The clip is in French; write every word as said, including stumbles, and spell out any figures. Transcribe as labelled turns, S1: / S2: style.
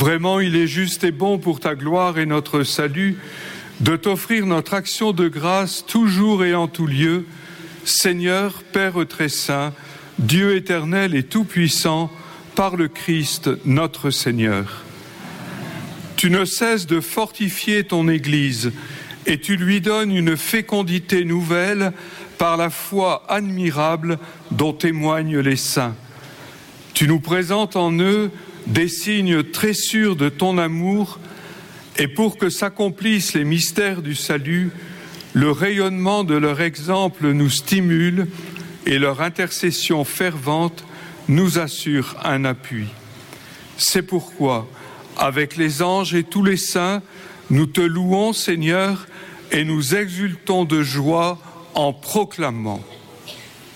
S1: Vraiment, il est juste et bon pour ta gloire et notre salut de t'offrir notre action de grâce toujours et en tout lieu, Seigneur, Père très saint, Dieu éternel et tout-puissant, par le Christ notre Seigneur. Tu ne cesses de fortifier ton Église et tu lui donnes une fécondité nouvelle par la foi admirable dont témoignent les saints. Tu nous présentes en eux des signes très sûrs de ton amour, et pour que s'accomplissent les mystères du salut, le rayonnement de leur exemple nous stimule et leur intercession fervente nous assure un appui. C'est pourquoi, avec les anges et tous les saints, nous te louons, Seigneur, et nous exultons de joie en proclamant: